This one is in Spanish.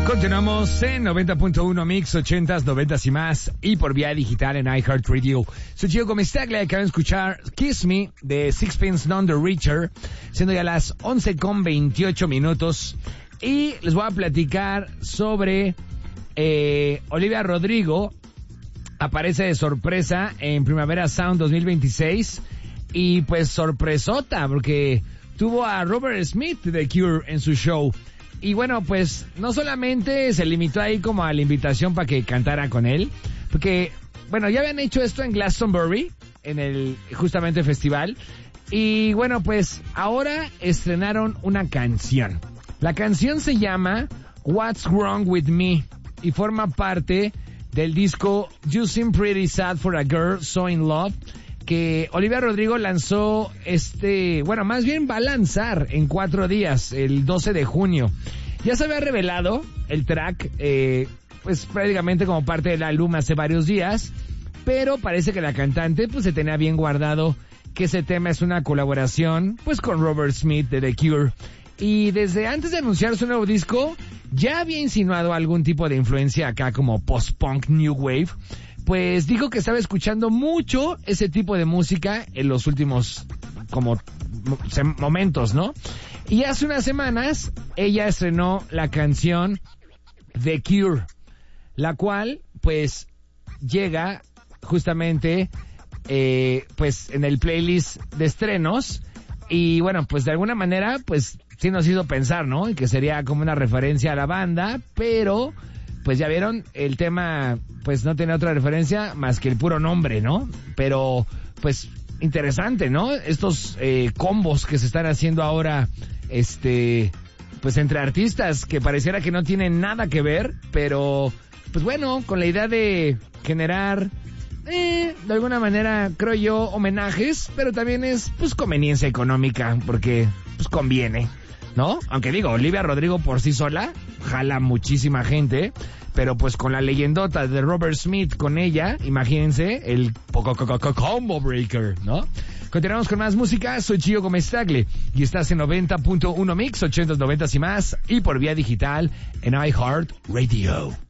Continuamos en 90.1 Mix, 80s, 90s y más, y por vía digital en iHeartRadio. Soy Gio Gomestaglia, acaban de escuchar Kiss Me de Sixpence None the Richer, siendo ya las 11:28. Y les voy a platicar sobre Olivia Rodrigo. Aparece de sorpresa en Primavera Sound 2026 y pues sorpresota porque tuvo a Robert Smith de The Cure en su show. Y bueno, pues no solamente se limitó ahí como a la invitación para que cantara con él, porque bueno, ya habían hecho esto en Glastonbury, en el justamente festival, y bueno, pues ahora estrenaron una canción. La canción se llama What's Wrong With Me y forma parte del disco You Seem Pretty Sad for a Girl So In Love, que Olivia Rodrigo lanzó más bien va a lanzar en 4 días, el 12 de junio. Ya se había revelado el track, pues prácticamente como parte del álbum hace varios días, pero parece que la cantante pues se tenía bien guardado que ese tema es una colaboración pues con Robert Smith de The Cure. Y desde antes de anunciar su nuevo disco, ya había insinuado algún tipo de influencia acá como post-punk new wave. Pues dijo que estaba escuchando mucho ese tipo de música en los últimos como momentos, ¿no? Y hace unas semanas ella estrenó la canción The Cure, la cual pues llega justamente pues en el playlist de estrenos y bueno, pues de alguna manera pues sí nos hizo pensar, ¿no? Que sería como una referencia a la banda, pero pues ya vieron, el tema pues no tiene otra referencia más que el puro nombre, ¿no? Pero pues interesante, ¿no? Estos combos que se están haciendo ahora, pues entre artistas que pareciera que no tienen nada que ver, pero pues bueno, con la idea de generar de alguna manera, creo yo, homenajes, pero también es pues conveniencia económica, porque pues conviene, ¿no? Aunque digo, Olivia Rodrigo por sí sola jala muchísima gente, pero pues con la leyendota de Robert Smith con ella, imagínense el combo breaker, ¿no? Continuamos con más música, soy Gio Gomestaglia y estás en 90.1 Mix, 80s, 90s y más, y por vía digital en iHeartRadio.